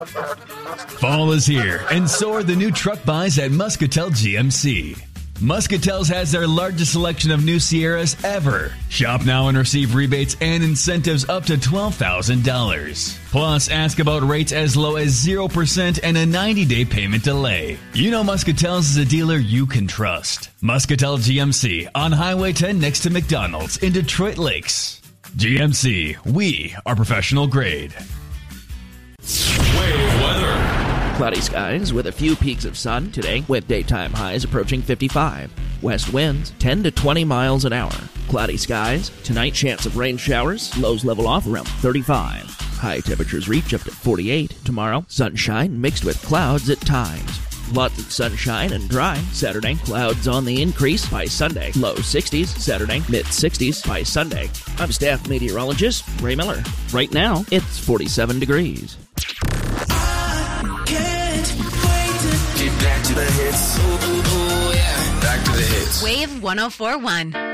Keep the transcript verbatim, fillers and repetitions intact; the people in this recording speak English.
Fall is here, and so are the new truck buys at Muscatel G M C. Muscatel's has their largest selection of new Sierras ever. Shop now and receive rebates and incentives up to twelve thousand dollars. Plus, ask about rates as low as zero percent and a ninety-day payment delay. You know Muscatel's is a dealer you can trust. Muscatel G M C on Highway ten next to McDonald's in Detroit Lakes. G M C, we are professional grade. Wave weather. Cloudy skies with a few peaks of sun today, with daytime highs approaching fifty-five. West winds ten to twenty miles an hour. Cloudy skies. Tonight, chance of rain showers. Lows level off around thirty-five. High temperatures reach up to forty-eight. Tomorrow, sunshine mixed with clouds at times. Lots of sunshine and dry. Saturday, clouds on the increase by Sunday. Low sixties. Saturday, mid sixties by Sunday. I'm staff meteorologist Ray Miller. Right now, it's forty-seven degrees. Get back to the hits. Ooh, ooh, ooh, yeah. Back to the hits. Wave one oh four point one.